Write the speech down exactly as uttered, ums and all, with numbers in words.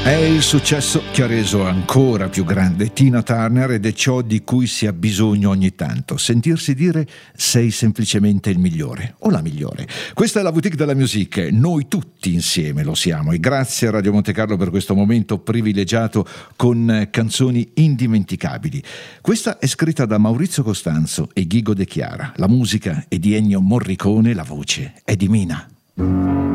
È il successo che ha reso ancora più grande Tina Turner ed è ciò di cui si ha bisogno ogni tanto, sentirsi dire sei semplicemente il migliore o la migliore. Questa è la boutique della music, noi tutti insieme lo siamo e grazie a Radio Monte Carlo per questo momento privilegiato con canzoni indimenticabili. Questa è scritta da Maurizio Costanzo e Ghigo De Chiara, la musica è di Ennio Morricone, la voce è di Mina.